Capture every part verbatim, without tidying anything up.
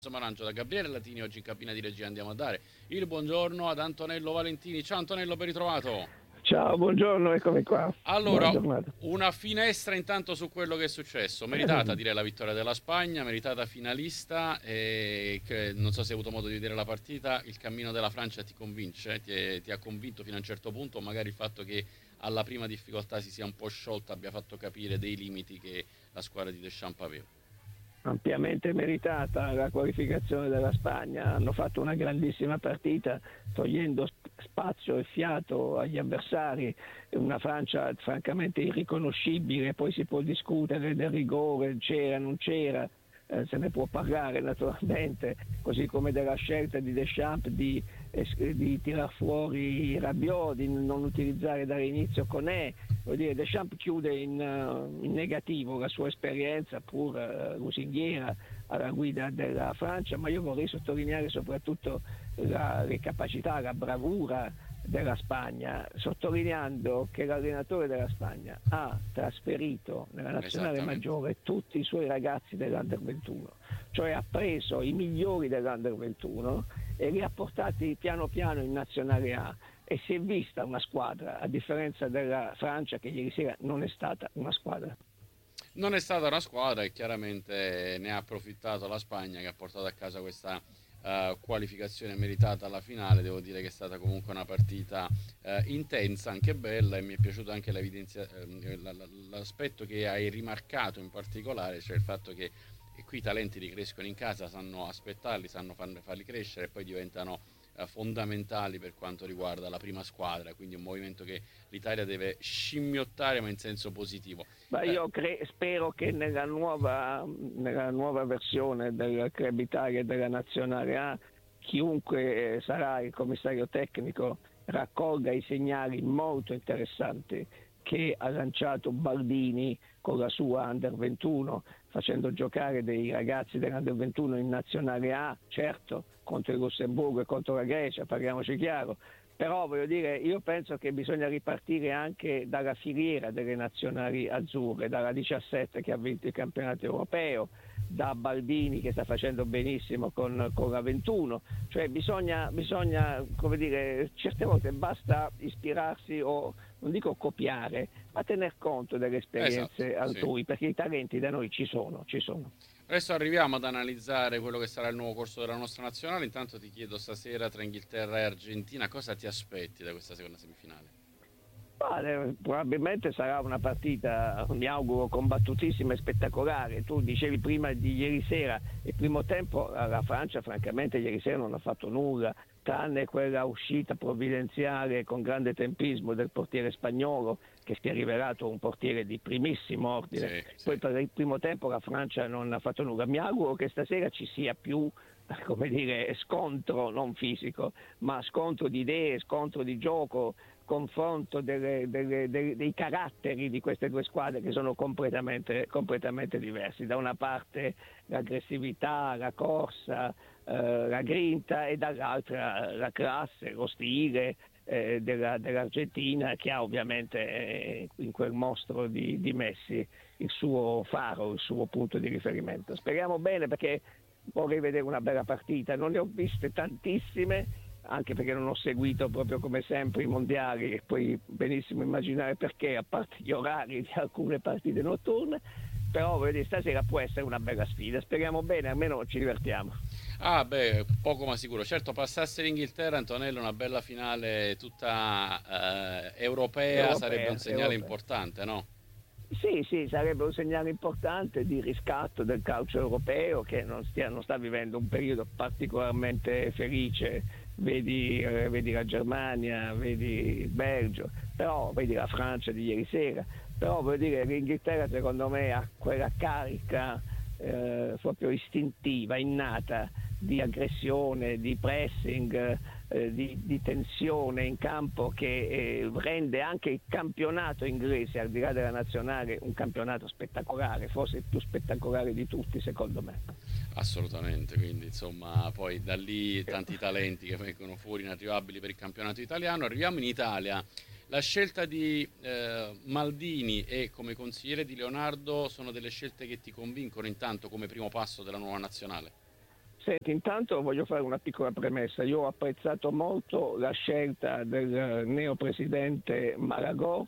Marancio da Gabriele Latini. Oggi in cabina di regia andiamo a dare il buongiorno ad Antonello Valentini. Ciao Antonello, ben ritrovato. Ciao, buongiorno, eccomi qua. Buona Allora, giornata. una finestra intanto su quello che è successo. Meritata, direi, la vittoria della Spagna, meritata finalista. E che, non so se hai avuto modo di vedere la partita. Il cammino della Francia ti convince? Ti, è- ti ha convinto fino a un certo punto? O magari il fatto che alla prima difficoltà si sia un po' sciolta abbia fatto capire dei limiti che la squadra di Deschamps aveva? Ampiamente meritata la qualificazione della Spagna, hanno fatto una grandissima partita togliendo spazio e fiato agli avversari, una Francia francamente irriconoscibile, poi si può discutere del rigore, c'era, non c'era, eh, se ne può parlare naturalmente, così come della scelta di Deschamps di, eh, di tirar fuori Rabiot, di non utilizzare dall'inizio Koné. Vuol dire, Deschamps chiude in, uh, in negativo la sua esperienza pur uh, lusinghiera alla guida della Francia, ma io vorrei sottolineare soprattutto la, le capacità, la bravura della Spagna, sottolineando che l'allenatore della Spagna ha trasferito nella nazionale Esattamente. maggiore tutti i suoi ragazzi dell'Under ventuno, cioè ha preso i migliori dell'Under ventuno e li ha portati piano piano in nazionale A, e si è vista una squadra, a differenza della Francia che ieri sera non è stata una squadra. Non è stata una squadra e chiaramente ne ha approfittato la Spagna, che ha portato a casa questa eh, qualificazione meritata alla finale. Devo dire che è stata comunque una partita eh, intensa, anche bella, e mi è piaciuto anche l'evidenzia- eh, la- la- l'aspetto che hai rimarcato in particolare, cioè il fatto che e qui i talenti ricrescono in casa, sanno aspettarli, sanno farli, farli crescere e poi diventano eh, fondamentali per quanto riguarda la prima squadra, quindi un movimento che l'Italia deve scimmiottare ma in senso positivo. Ma Eh, io cre- spero che nella nuova, nella nuova versione del Club Italia e della Nazionale A, chiunque eh, sarà il commissario tecnico raccolga i segnali molto interessanti che ha lanciato Baldini con la sua Under ventuno, facendo giocare dei ragazzi dell'Under ventuno in Nazionale A, certo, contro il Lussemburgo e contro la Grecia, parliamoci chiaro. Però voglio dire, io penso che bisogna ripartire anche dalla filiera delle nazionali azzurre, dalla diciassette che ha vinto il campionato europeo, da Baldini che sta facendo benissimo con, con la ventuno, cioè bisogna, bisogna, come dire, certe volte basta ispirarsi o non dico copiare, ma tener conto delle esatto, esperienze sì. altrui, perché i talenti da noi ci sono, ci sono. Adesso arriviamo ad analizzare quello che sarà il nuovo corso della nostra nazionale. Intanto ti chiedo stasera tra Inghilterra e Argentina cosa ti aspetti da questa seconda semifinale? Vale, probabilmente sarà una partita, mi auguro, combattutissima e spettacolare. Tu dicevi prima di ieri sera, il primo tempo la Francia francamente ieri sera non ha fatto nulla, tranne quella uscita provvidenziale con grande tempismo del portiere spagnolo, che si è rivelato un portiere di primissimo ordine. Sì, Poi sì. per il primo tempo la Francia non ha fatto nulla. Mi auguro che stasera ci sia più, come dire, scontro non fisico, ma scontro di idee, scontro di gioco, confronto delle, delle, dei, dei caratteri di queste due squadre che sono completamente, completamente diversi. Da una parte l'aggressività, la corsa, eh, la grinta, e dall'altra la classe, lo stile eh, della, dell'Argentina, che ha ovviamente eh, in quel mostro di, di Messi il suo faro, il suo punto di riferimento. Speriamo bene, perché vorrei vedere una bella partita. Non ne ho viste tantissime, anche perché non ho seguito proprio come sempre i mondiali, e puoi benissimo immaginare perché, a parte gli orari di alcune partite notturne. Però voglio dire, stasera può essere una bella sfida, speriamo bene, almeno ci divertiamo. Ah, beh, poco ma sicuro. Certo, passasse l'Inghilterra, Antonello, una bella finale tutta eh, europea sarebbe un Europea, segnale europea. importante, no? Sì, sì, sarebbe un segnale importante di riscatto del calcio europeo, che non, stia, non sta vivendo un periodo particolarmente felice. Vedi, eh, vedi la Germania, vedi il Belgio, però vedi la Francia di ieri sera. Però voglio dire, l'Inghilterra secondo me ha quella carica eh, proprio istintiva, innata, di aggressione, di pressing, eh, di, di tensione in campo, che eh, rende anche il campionato inglese, al di là della nazionale, un campionato spettacolare, forse il più spettacolare di tutti secondo me. Assolutamente, quindi insomma poi da lì tanti talenti che vengono fuori inarrivabili per il campionato italiano. Arriviamo in Italia. La scelta di eh, Maldini e come consigliere di Leonardo sono delle scelte che ti convincono intanto come primo passo della nuova nazionale? Senti, intanto voglio fare una piccola premessa. Io ho apprezzato molto la scelta del neopresidente Malagò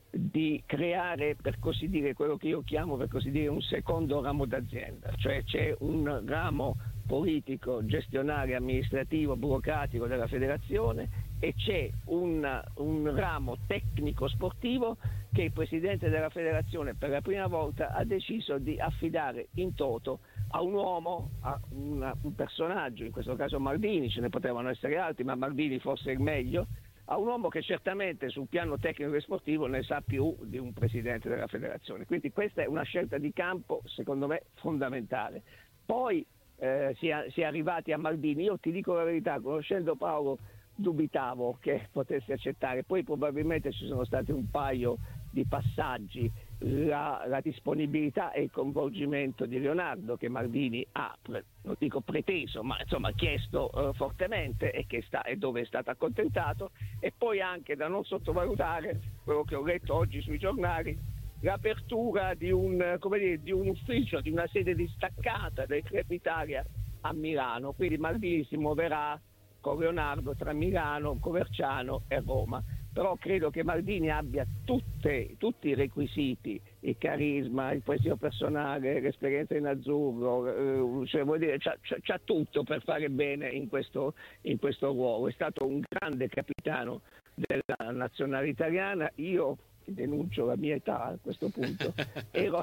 di creare, per così dire, quello che io chiamo, per così dire, un secondo ramo d'azienda. Cioè c'è un ramo politico, gestionale, amministrativo, burocratico della federazione e c'è un, un ramo tecnico sportivo che il presidente della federazione per la prima volta ha deciso di affidare in toto a un uomo, a una, un personaggio, in questo caso Maldini, ce ne potevano essere altri, ma Maldini forse è il meglio, a un uomo che certamente sul piano tecnico e sportivo ne sa più di un presidente della federazione. Quindi questa è una scelta di campo, secondo me, fondamentale. Poi eh, si, è, si è arrivati a Maldini, io ti dico la verità, conoscendo Paolo dubitavo che potesse accettare, poi probabilmente ci sono stati un paio di passaggi, la, la disponibilità e il coinvolgimento di Leonardo che Maldini ha, non dico preteso, ma insomma chiesto eh, fortemente e, che sta, e dove è stato accontentato, e poi anche da non sottovalutare quello che ho letto oggi sui giornali, l'apertura di un, come dire, di un ufficio, di una sede distaccata del Club Italia a Milano, quindi Maldini si muoverà con Leonardo tra Milano, Coverciano e Roma. Però credo che Maldini abbia tutte, tutti i requisiti, il carisma, il prestio personale, l'esperienza in azzurro, eh, cioè vuol dire c'ha, c'ha, c'ha tutto per fare bene in questo, in questo ruolo. È stato un grande capitano della nazionale italiana. Io denuncio la mia età a questo punto, ero,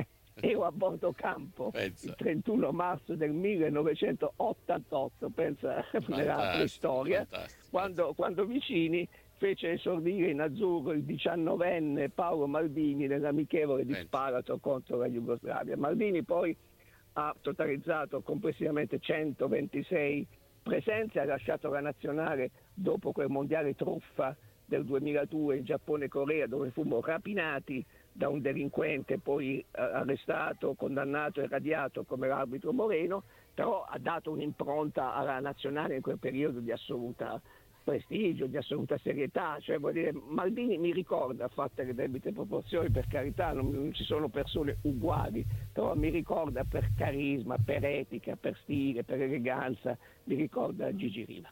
ero a bordo campo pensa. Il trentuno marzo del millenovecentottantotto, pensa nella preistoria, quando, quando Vicini fece esordire in azzurro il diciannovenne Paolo Maldini nell'amichevole di Sparato contro la Jugoslavia. Maldini poi ha totalizzato complessivamente centoventisei presenze, ha lasciato la nazionale dopo quel mondiale truffa del duemiladue in Giappone e Corea, dove fummo rapinati da un delinquente poi eh, arrestato, condannato e radiato come l'arbitro Moreno, però ha dato un'impronta alla nazionale in quel periodo di assoluta prestigio, di assoluta serietà. Cioè vuol dire, Maldini mi ricorda, fatte le debite proporzioni, per carità, non, non ci sono persone uguali, però mi ricorda per carisma, per etica, per stile, per eleganza, mi ricorda Gigi Riva.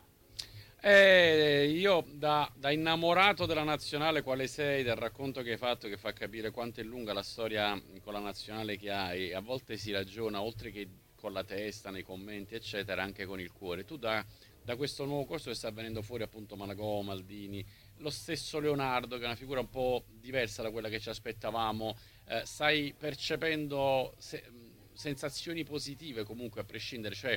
Eh, io da, da innamorato della nazionale quale sei, del racconto che hai fatto che fa capire quanto è lunga la storia con la nazionale che hai, a volte si ragiona oltre che con la testa, nei commenti eccetera, anche con il cuore. Tu da, da questo nuovo corso che sta venendo fuori, appunto Malagò, Maldini, lo stesso Leonardo che è una figura un po' diversa da quella che ci aspettavamo, eh, stai percependo se, sensazioni positive comunque a prescindere, cioè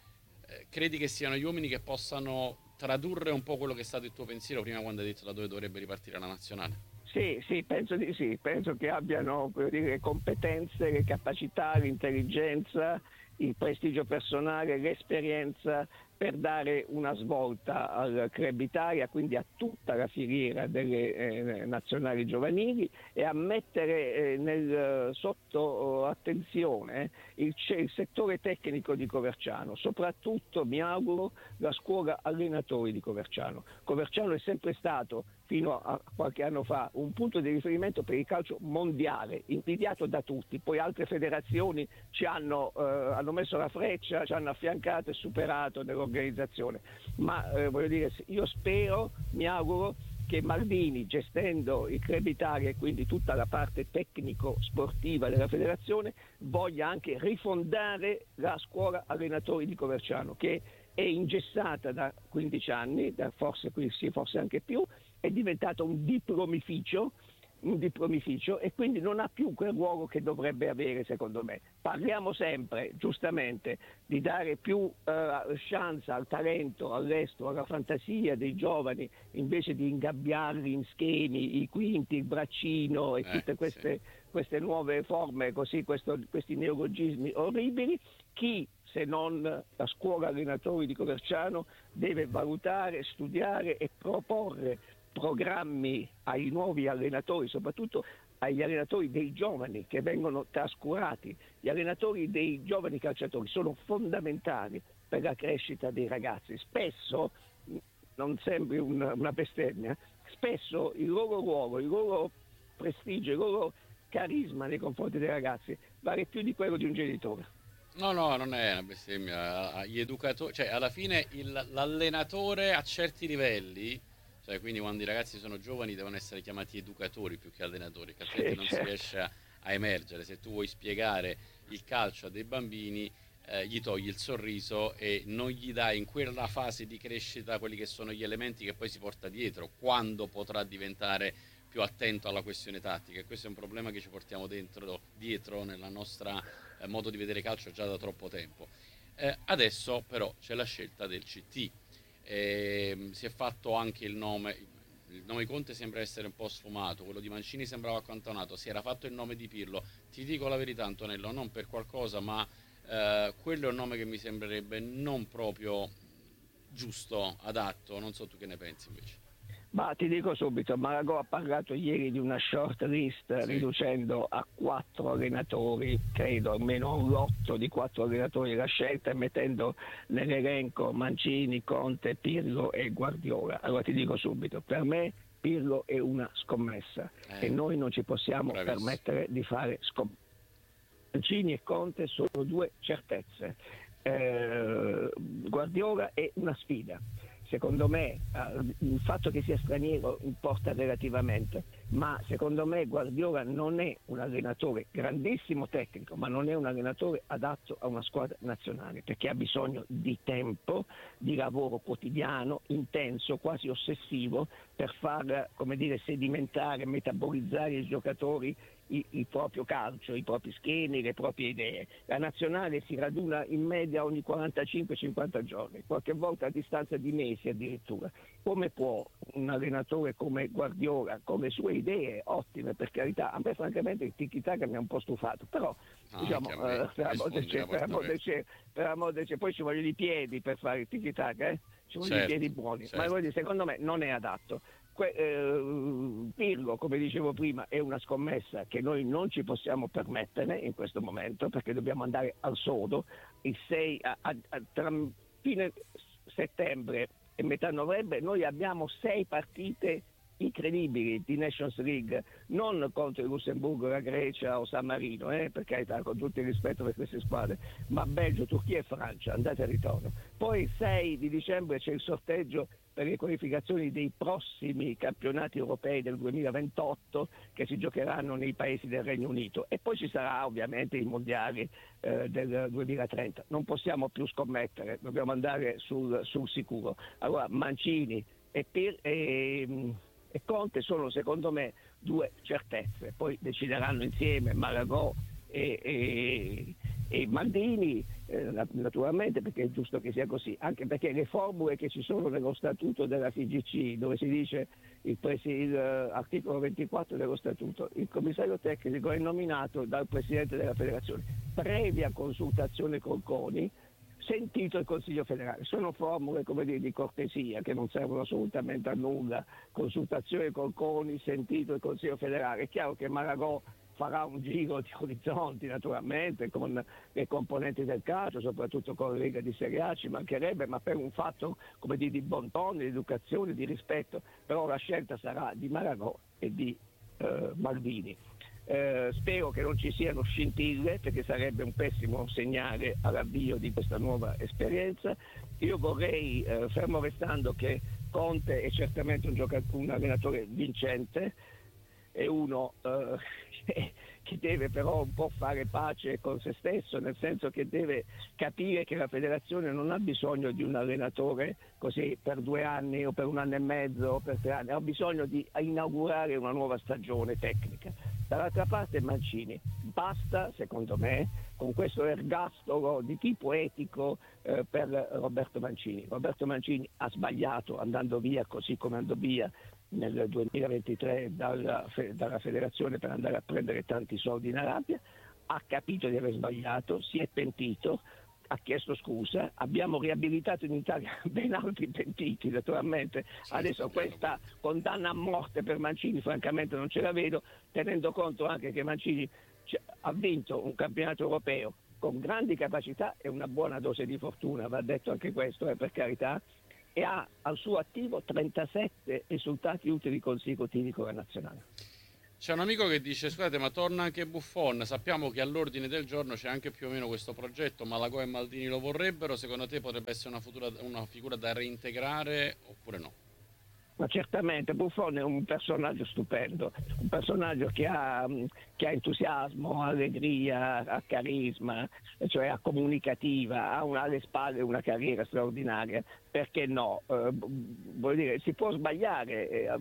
eh, credi che siano gli uomini che possano tradurre un po' quello che è stato il tuo pensiero prima, quando hai detto da dove dovrebbe ripartire la nazionale? Sì, sì, penso di sì, penso che abbiano, per dire, le competenze, le capacità, l'intelligenza, il prestigio personale, l'esperienza per dare una svolta al Club Italia, quindi a tutta la filiera delle eh, nazionali giovanili, e a mettere eh, nel, sotto attenzione il, il settore tecnico di Coverciano, soprattutto mi auguro la scuola allenatori di Coverciano. Coverciano è sempre stato, fino a qualche anno fa, un punto di riferimento per il calcio mondiale, invidiato da tutti. Poi altre federazioni ci hanno, eh, hanno messo la freccia, ci hanno affiancato e superato nell'organizzazione. Ma eh, voglio dire, io spero, mi auguro che Maldini, gestendo il Club Italia e quindi tutta la parte tecnico-sportiva della federazione, voglia anche rifondare la scuola allenatori di Coverciano, che è ingessata da quindici anni, da forse, sì, forse anche più, è diventato un diplomificio, un diplomificio e quindi non ha più quel ruolo che dovrebbe avere, secondo me. Parliamo sempre, giustamente, di dare più eh, chance al talento, all'estero, alla fantasia dei giovani, invece di ingabbiarli in schemi, i quinti, il braccino e tutte queste, sì. queste nuove forme, così, questo, questi neologismi orribili. Chi, se non la scuola allenatori di Coverciano, deve valutare, studiare e proporre programmi ai nuovi allenatori, soprattutto agli allenatori dei giovani che vengono trascurati. Gli allenatori dei giovani calciatori sono fondamentali per la crescita dei ragazzi. Spesso, non sembri una, una bestemmia, spesso il loro ruolo, il loro prestigio, il loro carisma nei confronti dei ragazzi vale più di quello di un genitore. No, no, non è una bestemmia. Gli educatori, cioè alla fine il- l'allenatore a certi livelli, cioè quindi quando i ragazzi sono giovani devono essere chiamati educatori più che allenatori, che altrimenti Sì, non si certo. riesce a, a emergere. Se tu vuoi spiegare il calcio a dei bambini, eh, gli togli il sorriso e non gli dai in quella fase di crescita quelli che sono gli elementi che poi si porta dietro, quando potrà diventare più attento alla questione tattica. E questo è un problema che ci portiamo dentro, dietro nella nostra eh, modo di vedere calcio già da troppo tempo. Eh, adesso però c'è la scelta del C T. Eh, si è fatto anche il nome, il nome di Conte sembra essere un po' sfumato, quello di Mancini sembrava accantonato, si era fatto il nome di Pirlo. Ti dico la verità, Antonello, non per qualcosa, ma eh, quello è un nome che mi sembrerebbe non proprio giusto, adatto. Non so tu che ne pensi invece. Ma ti dico subito, Maragò ha parlato ieri di una short list Sì, riducendo a quattro allenatori, credo almeno a un lotto di quattro allenatori la scelta e mettendo nell'elenco Mancini, Conte, Pirlo e Guardiola. Allora ti dico subito, per me Pirlo è una scommessa e eh, noi non ci possiamo bravissimo. permettere di fare scommesse. Mancini e Conte sono due certezze. Eh, Guardiola è una sfida. Secondo me eh, il fatto che sia straniero importa relativamente, ma secondo me Guardiola non è un allenatore grandissimo tecnico, ma non è un allenatore adatto a una squadra nazionale, perché ha bisogno di tempo, di lavoro quotidiano, intenso, quasi ossessivo, per far, come dire, sedimentare, metabolizzare i giocatori il, il proprio calcio, i propri schemi, le proprie idee. La nazionale si raduna in media ogni quarantacinque cinquanta giorni, qualche volta a distanza di mesi addirittura. Come può un allenatore come Guardiola, con le sue idee ottime per carità, a me francamente il tiki-taka mi ha un po' stufato, però No, diciamo, anche a me, eh, per mi amor del sfondi la cielo, per porta amor del aperta. cielo, per amor del cielo, poi ci vogliono i piedi per fare il tiki-taka, eh? Ci vogliono i piedi Certo, buoni, ma voglio certo. dire, secondo me non è adatto. Que- eh, Pirlo, come dicevo prima, è una scommessa che noi non ci possiamo permettere in questo momento perché dobbiamo andare al sodo. Il sei, a, a, a, tra fine settembre e metà novembre noi abbiamo sei partite incredibili di Nations League, non contro il Lussemburgo, la Grecia o San Marino, eh, per carità, con tutto il rispetto per queste squadre, ma Belgio, Turchia e Francia, andate e ritorno. Poi il sei di dicembre c'è il sorteggio per le qualificazioni dei prossimi campionati europei del duemilaventotto che si giocheranno nei paesi del Regno Unito e poi ci sarà ovviamente i mondiali eh, del duemilatrenta. Non possiamo più scommettere, dobbiamo andare sul, sul sicuro. Allora Mancini e, Pir- e, e Conte sono secondo me due certezze, poi decideranno insieme Malagò e, e, e Maldini, eh, naturalmente perché è giusto che sia così, anche perché le formule che ci sono nello statuto della F I G C, dove si dice il, il uh, articolo ventiquattro dello statuto, il commissario tecnico è nominato dal Presidente della Federazione, previa consultazione col CONI, sentito il Consiglio federale. Sono formule come dire, di cortesia che non servono assolutamente a nulla, consultazione col CONI, sentito il Consiglio federale. È chiaro che Maragò farà un giro di orizzonti naturalmente con le componenti del calcio, soprattutto con la Lega di Serie A, ci mancherebbe, ma per un fatto come dire, di bon ton, di educazione, di rispetto, però la scelta sarà di Maragò e di eh, Maldini. Eh, spero che non ci siano scintille perché sarebbe un pessimo segnale all'avvio di questa nuova esperienza. Io vorrei, eh, fermo restando che Conte è certamente un, giocatore, un allenatore vincente, è uno eh, che deve però un po' fare pace con se stesso, nel senso che deve capire che la federazione non ha bisogno di un allenatore così per due anni o per un anno e mezzo o per tre anni, ha bisogno di inaugurare una nuova stagione tecnica. Dall'altra parte Mancini, basta secondo me con questo ergastolo di tipo etico eh, per Roberto Mancini. Roberto Mancini ha sbagliato andando via così come andò via nel duemilaventitré dalla, dalla federazione per andare a prendere tanti soldi in Arabia, ha capito di aver sbagliato, si è pentito, ha chiesto scusa, abbiamo riabilitato in Italia ben altri pentiti naturalmente, Certo, adesso Antonello, questa quello. condanna a morte per Mancini francamente non ce la vedo, tenendo conto anche che Mancini ha vinto un campionato europeo con grandi capacità e una buona dose di fortuna, va detto anche questo, eh, per carità, e ha al suo attivo trentasette risultati utili consecutivi con la nazionale. C'è un amico che dice, scusate, ma torna anche Buffon, sappiamo che all'ordine del giorno c'è anche più o meno questo progetto, Malagò e Maldini lo vorrebbero, secondo te potrebbe essere una, futura, una figura da reintegrare oppure no? Ma certamente Buffon è un personaggio stupendo, un personaggio che ha, che ha entusiasmo, allegria, ha carisma, cioè ha comunicativa, ha una, alle spalle una carriera straordinaria. Perché no? Eh, vuol dire, si può sbagliare, eh,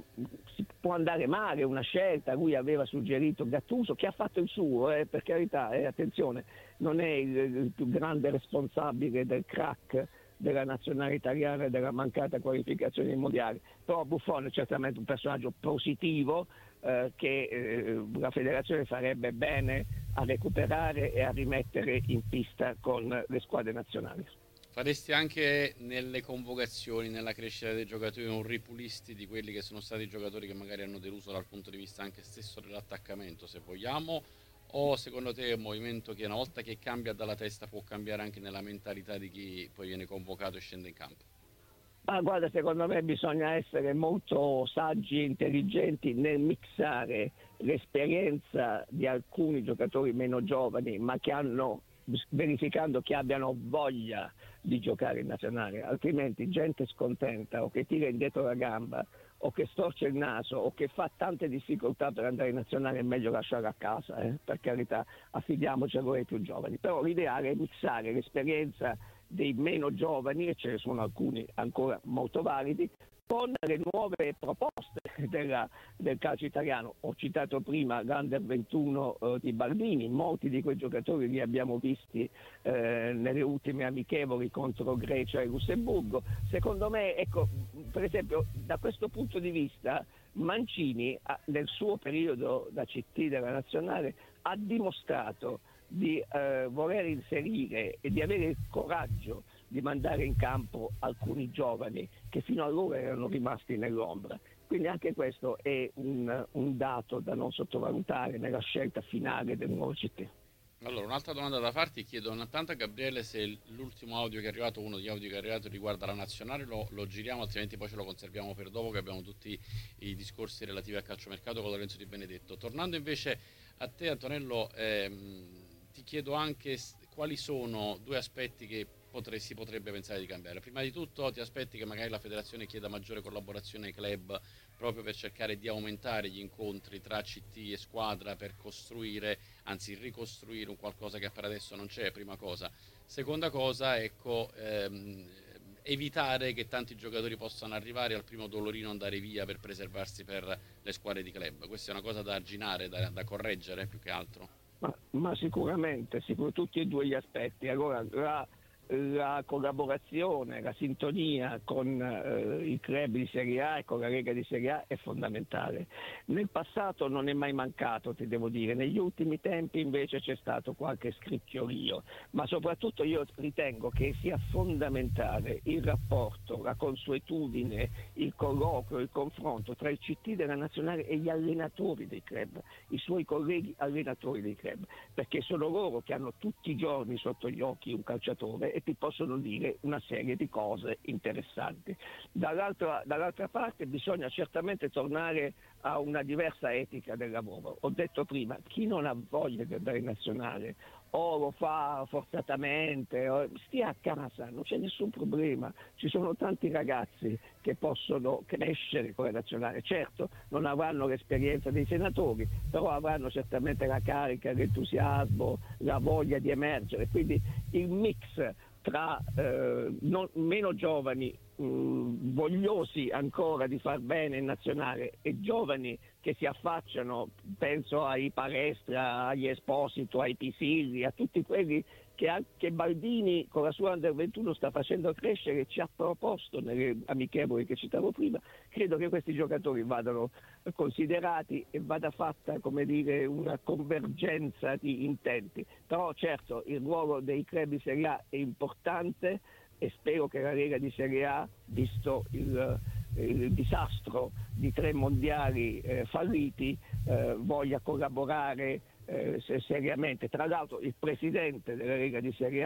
si può andare male una scelta. Lui aveva suggerito Gattuso, che ha fatto il suo, eh, per carità, eh, attenzione, non è il, il più grande responsabile del crack della nazionale italiana e della mancata qualificazione ai mondiali, però Buffon è certamente un personaggio positivo eh, che eh, la federazione farebbe bene a recuperare e a rimettere in pista con le squadre nazionali. Faresti anche nelle convocazioni, nella crescita dei giocatori, un ripulisti di quelli che sono stati giocatori che magari hanno deluso dal punto di vista anche stesso dell'attaccamento, se vogliamo, o secondo te è un movimento che una volta che cambia dalla testa può cambiare anche nella mentalità di chi poi viene convocato e scende in campo? Ma guarda, secondo me bisogna essere molto saggi e intelligenti nel mixare l'esperienza di alcuni giocatori meno giovani, ma che hanno, verificando che abbiano voglia di giocare in nazionale, altrimenti gente scontenta o che tira indietro la gamba o che storce il naso o che fa tante difficoltà per andare in nazionale, è meglio lasciare a casa, eh? Per carità, affidiamoci a voi ai più giovani. Però l'ideale è mixare l'esperienza dei meno giovani, e ce ne sono alcuni ancora molto validi, con le nuove proposte della, del calcio italiano. Ho citato prima l'Under ventuno eh, di Baldini, molti di quei giocatori li abbiamo visti eh, nelle ultime amichevoli contro Grecia e Lussemburgo. Secondo me, ecco, per esempio, da questo punto di vista Mancini nel suo periodo da C T della nazionale ha dimostrato di eh, voler inserire e di avere il coraggio di mandare in campo alcuni giovani che fino allora erano rimasti nell'ombra. Quindi anche questo è un, un dato da non sottovalutare nella scelta finale del nuovo C T. Allora, un'altra domanda da farti, chiedo intanto a Gabriele se l'ultimo audio che è arrivato, uno degli audio che è arrivato riguarda la nazionale, lo, lo giriamo, altrimenti poi ce lo conserviamo per dopo, che abbiamo tutti i discorsi relativi al calciomercato con Lorenzo Di Benedetto. Tornando invece a te, Antonello, ehm, ti chiedo anche quali sono due aspetti che potre, si potrebbe pensare di cambiare. Prima di tutto ti aspetti che magari la federazione chieda maggiore collaborazione ai club proprio per cercare di aumentare gli incontri tra C T e squadra per costruire, anzi ricostruire un qualcosa che per adesso non c'è, prima cosa. Seconda cosa, ecco, ehm, evitare che tanti giocatori possano arrivare al primo dolorino andare via per preservarsi per le squadre di club. Questa è una cosa da arginare, da, da correggere più che altro. Ma, ma sicuramente, sicur- tutti e due gli aspetti. Allora, la, la collaborazione, la sintonia con eh, i club di Serie A e con la Lega di Serie A è fondamentale. Nel passato non è mai mancato, ti devo dire, negli ultimi tempi invece c'è stato qualche scricchiolio, ma soprattutto io ritengo che sia fondamentale il rapporto, la consuetudine, il colloquio, il confronto tra il C T della nazionale e gli allenatori dei club, i suoi colleghi allenatori dei club, perché sono loro che hanno tutti i giorni sotto gli occhi un calciatore e ti possono dire una serie di cose interessanti. Dall'altra, dall'altra parte bisogna certamente tornare a una diversa etica del lavoro. Ho detto prima, chi non ha voglia di andare in nazionale o lo fa forzatamente, o stia a casa, non c'è nessun problema. Ci sono tanti ragazzi che possono crescere con la nazionale. Certo, non avranno l'esperienza dei senatori, però avranno certamente la carica, l'entusiasmo, la voglia di emergere. Quindi il mix tra eh, non, meno giovani mh, vogliosi ancora di far bene in nazionale e giovani che si affacciano, penso ai Palestra, agli Esposito, ai Pisilli, a tutti quelli che anche Baldini con la sua Under ventuno sta facendo crescere, ci ha proposto nelle amichevoli che citavo prima. Credo che questi giocatori vadano considerati e vada fatta, come dire, una convergenza di intenti. Però certo il ruolo dei club di Serie A è importante e spero che la Lega di Serie A, visto il, il disastro di tre mondiali eh, falliti, eh, voglia collaborare Eh, seriamente. Tra l'altro il presidente della Lega di Serie A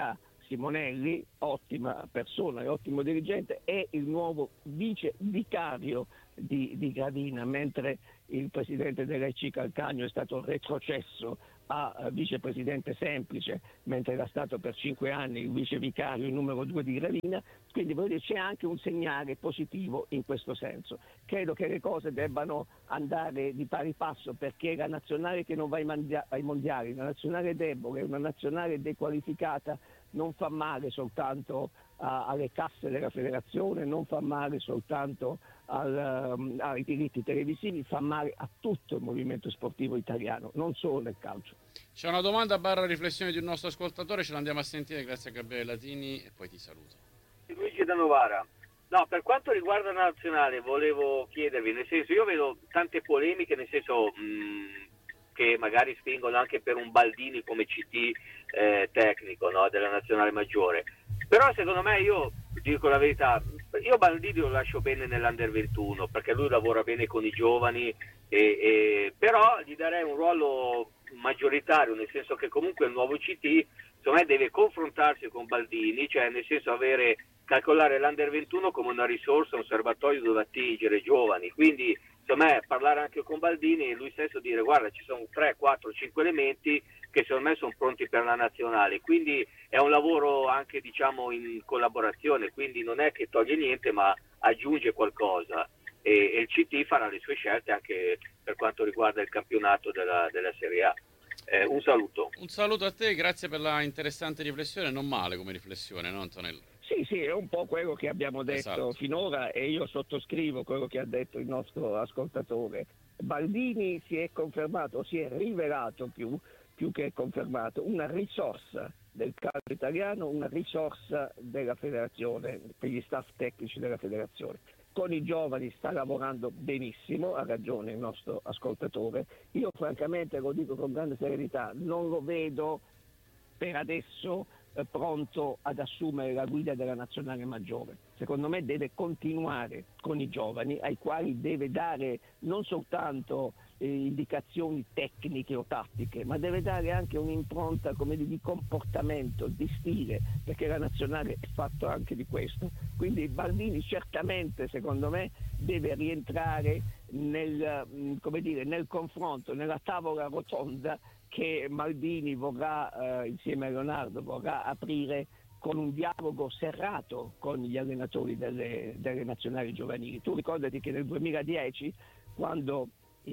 Simonelli, ottima persona e ottimo dirigente, è il nuovo vice vicario di, di Gravina, mentre il presidente dell'E C Calcagno è stato retrocesso a vicepresidente semplice, mentre era stato per cinque anni il vice vicario, il numero due di Gravina. Quindi voglio dire, c'è anche un segnale positivo in questo senso. Credo che le cose debbano andare di pari passo, perché la nazionale che non va ai, mandia- ai mondiali, la nazionale debole, una nazionale dequalificata non fa male soltanto a, alle casse della federazione, non fa male soltanto al, um, ai diritti televisivi, fa male a tutto il movimento sportivo italiano, non solo nel calcio. C'è una domanda barra riflessione di un nostro ascoltatore, ce l'andiamo a sentire grazie a Gabriele Latini e poi ti saluto. Luigi da Novara. No, per quanto riguarda la nazionale volevo chiedervi, nel senso, io vedo tante polemiche, nel senso mh, che magari spingono anche per un Baldini come C T eh, tecnico, no, della nazionale maggiore, però secondo me, io dico la verità, io Baldini lo lascio bene nell'Under ventuno perché lui lavora bene con i giovani, e, e, però gli darei un ruolo maggioritario, nel senso che comunque il nuovo C T secondo me deve confrontarsi con Baldini, cioè nel senso avere, calcolare l'Under ventuno come una risorsa, un serbatoio dove attingere giovani, quindi secondo me parlare anche con Baldini e lui stesso dire guarda ci sono tre, quattro, cinque elementi che secondo me sono pronti per la nazionale, quindi è un lavoro anche diciamo in collaborazione, quindi non è che toglie niente ma aggiunge qualcosa e, e il C T farà le sue scelte anche per quanto riguarda il campionato della, della Serie A. Eh, un saluto. Un saluto a te, grazie per la interessante riflessione, non male come riflessione, no Antonello? Sì, sì, è un po' quello che abbiamo detto Esatto. finora e io sottoscrivo quello che ha detto il nostro ascoltatore. Baldini si è confermato, si è rivelato più, più che confermato, una risorsa del calcio italiano, una risorsa della federazione, per gli staff tecnici della federazione. Con i giovani sta lavorando benissimo, ha ragione il nostro ascoltatore. Io francamente, lo dico con grande serenità, non lo vedo per adesso eh, pronto ad assumere la guida della nazionale maggiore. Secondo me deve continuare con i giovani, ai quali deve dare non soltanto eh, indicazioni tecniche o tattiche, ma deve dare anche un'impronta, come dire, di comportamento, di stile, perché la nazionale è fatto anche di questo. Quindi Baldini certamente, secondo me, deve rientrare nel, mh, come dire, nel confronto, nella tavola rotonda che Maldini vorrà, eh, insieme a Leonardo, vorrà aprire con un dialogo serrato con gli allenatori delle, delle nazionali giovanili. Tu ricordati che nel duemiladieci, quando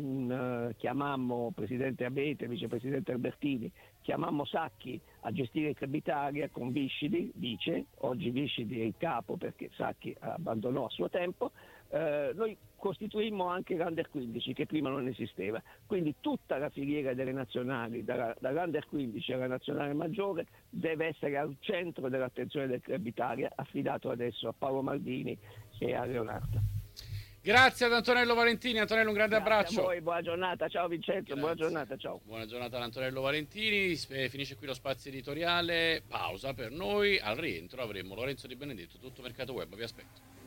in, uh, chiamammo Presidente Abete, Vicepresidente Albertini, chiamammo Sacchi a gestire il Club Italia con Viscidi, vice, oggi Viscidi è il capo perché Sacchi abbandonò a suo tempo, eh, noi costituimmo anche l'Under quindici che prima non esisteva, quindi tutta la filiera delle nazionali, dalla, dall'Under quindici alla nazionale maggiore, deve essere al centro dell'attenzione del Club Italia, affidato adesso a Paolo Maldini e a Leonardo. Grazie ad Antonello Valentini. Antonello, un grande Grazie abbraccio. a voi, buona giornata, ciao Vincenzo, Grazie. buona giornata, ciao. Buona giornata ad Antonello Valentini. Finisce qui lo spazio editoriale, pausa per noi, al rientro avremo Lorenzo Di Benedetto, Tutto Mercato Web, vi aspetto.